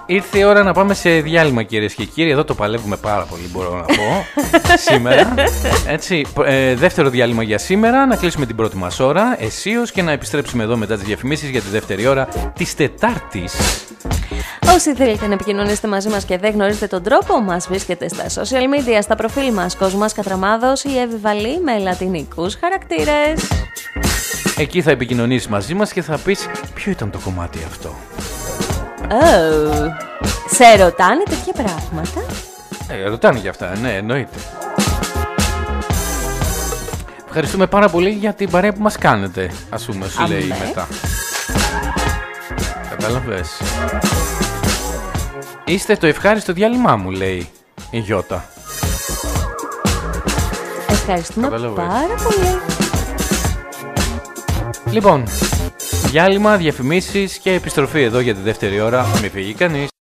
Ήρθε η ώρα να πάμε σε διάλειμμα, κυρίες και κύριοι. Εδώ το παλεύουμε πάρα πολύ, μπορώ να πω. Σήμερα. Έτσι, δεύτερο διάλειμμα για σήμερα. Να κλείσουμε την πρώτη μας ώρα αισίως και να επιστρέψουμε εδώ μετά τις διαφημίσεις για τη δεύτερη ώρα της Τετάρτης. Όσοι θέλετε να επικοινωνήσετε μαζί μας και δεν γνωρίζετε τον τρόπο, μας βρίσκεται στα social media, στα προφίλ μας Κοσμάς Κατραμάδος ή Εύη Βαλή με λατινικούς χαρακτήρες. Εκεί θα επικοινωνήσεις μαζί μας και θα πεις ποιο ήταν το κομμάτι αυτό. Oh. Σε ρωτάνε τέτοια πράγματα? Ρωτάνε για αυτά, ναι, εννοείται. Ευχαριστούμε πάρα πολύ για την παρέα που μας κάνετε, ας πούμε, σου λέει μετά. Κατάλαβες. Είστε το ευχάριστο διάλειμμά μου, λέει η Γιώτα. Ευχαριστούμε πάρα πολύ. Λοιπόν, διάλειμμα, διαφημίσεις και επιστροφή εδώ για τη δεύτερη ώρα. Μην φύγει κανείς.